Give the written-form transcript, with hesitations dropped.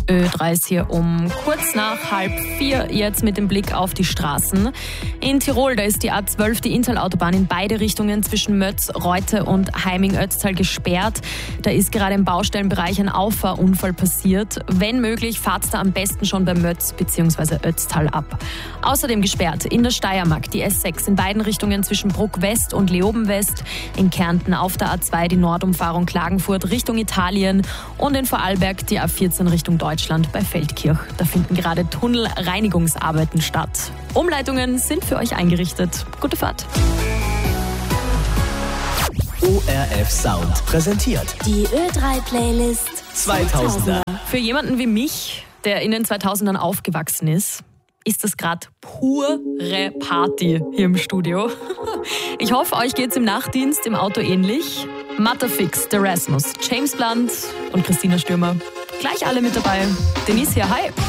Ö3 ist hier um kurz nach 3:30 jetzt mit dem Blick auf die Straßen. In Tirol, da ist die A12, die Inntal-Autobahn, in beide Richtungen zwischen Mötz, Reute und Heiming-Ötztal gesperrt. Da ist gerade im Baustellenbereich ein Auffahrunfall passiert. Wenn möglich, fahrt da am besten schon bei Mötz bzw. Ötztal ab. Außerdem gesperrt in der Steiermark die S6 in beiden Richtungen zwischen Bruck West und Leoben West. In Kärnten auf der A2 die Nordumfahrung Klagenfurt Richtung Italien und in Vorarlberg die A14 Richtung Deutschland bei Feldkirch. Da finden gerade Tunnelreinigungsarbeiten statt. Umleitungen sind für euch eingerichtet. Gute Fahrt. ORF Sound präsentiert die Ö3-Playlist 2000er. Für jemanden wie mich, der in den 2000ern aufgewachsen ist das gerade pure Party hier im Studio. Ich hoffe, euch geht's im Nachtdienst im Auto ähnlich. Matterfix, der Rasmus, James Blunt und Christina Stürmer. Gleich alle mit dabei. Denise hier, hi.